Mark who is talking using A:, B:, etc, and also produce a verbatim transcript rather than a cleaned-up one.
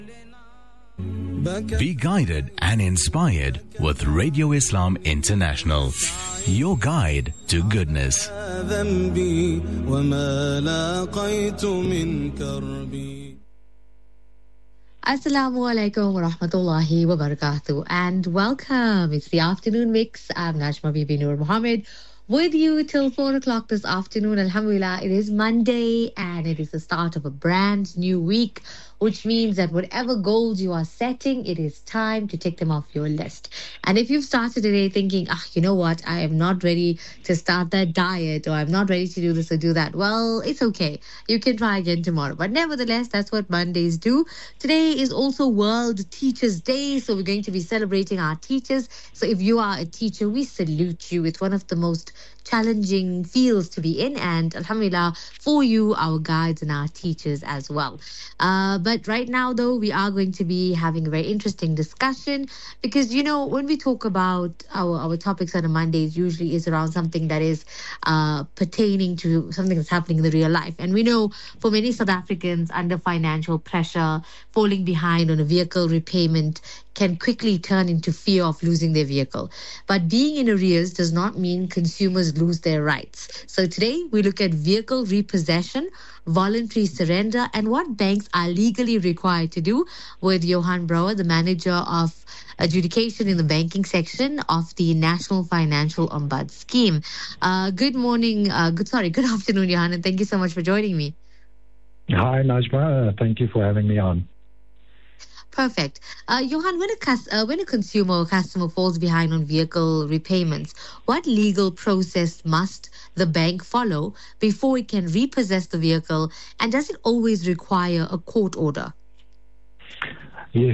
A: Be guided and inspired with Radio Islam International, your guide to goodness.
B: Assalamu alaikum wa rahmatullahi wa barakatuh and welcome. It's the afternoon mix. I'm Najma Bibi Noor Mohammed with you till four o'clock this afternoon. Alhamdulillah, it is Monday and it is the start of a brand new week, which means that whatever goals you are setting, it is time to take them off your list. And if you've started today thinking, ah, you know what, I am not ready to start that diet, or I'm not ready to do this or do that, well, it's okay. You can try again tomorrow. But nevertheless, that's what Mondays do. Today is also World Teachers Day, so we're going to be celebrating our teachers. So if you are a teacher, we salute you. It's one of the most challenging fields to be in, and alhamdulillah for you, our guides and our teachers as well. Uh, but right now though, we are going to be having a very interesting discussion because, you know, when we talk about our, our topics on a Monday, it usually is around something that is uh, pertaining to something that's happening in the real life. And we know for many South Africans under financial pressure, falling behind on a vehicle repayment can quickly turn into fear of losing their vehicle. But being in arrears does not mean consumers lose their rights. So today we look at vehicle repossession, voluntary surrender, and what banks are legally required to do with Johan Brouwer, the manager of adjudication in the banking section of the National Financial Ombud Scheme. Uh, good morning, uh, good sorry, good afternoon, Johan, and thank you so much for joining me.
C: Hi, Najma. Uh, thank you for having me on.
B: Perfect. Uh, Johan, when a, cus- uh, when a consumer or customer falls behind on vehicle repayments, what legal process must the bank follow before it can repossess the vehicle? And does it always require a court order?